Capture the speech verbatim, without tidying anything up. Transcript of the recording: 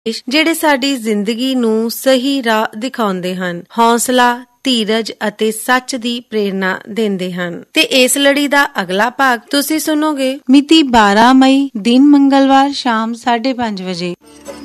ਜਿਹੜੇ ਸਾਡੀ ਜ਼ਿੰਦਗੀ ਨੂੰ ਸਹੀ ਰਾਹ ਦਿਖਾਉਂਦੇ ਹਨ, ਹੌਸਲਾ, ਧੀਰਜ ਅਤੇ ਸੱਚ ਦੀ ਪ੍ਰੇਰਨਾ ਦਿੰਦੇ ਹਨ। ਤੇ ਇਸ ਲੜੀ ਦਾ ਅਗਲਾ ਭਾਗ ਤੁਸੀਂ ਸੁਣੋਗੇ ਮਿਤੀ ਬਾਰਾਂ ਮਈ, ਦਿਨ ਮੰਗਲਵਾਰ, ਸ਼ਾਮ ਸਾਢੇ ਪੰਜ ਵਜੇ।